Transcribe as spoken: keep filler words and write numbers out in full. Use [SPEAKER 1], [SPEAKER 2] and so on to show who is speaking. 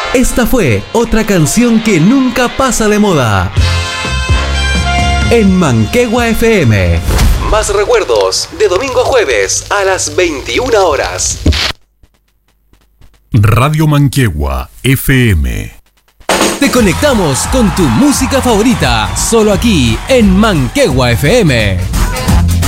[SPEAKER 1] Esta fue otra canción que nunca pasa de moda. En Manquehue F M. Más recuerdos de domingo a jueves a las veintiuna horas.
[SPEAKER 2] Radio Manquehue F M.
[SPEAKER 1] Te conectamos con tu música favorita, solo aquí en Manquehue F M.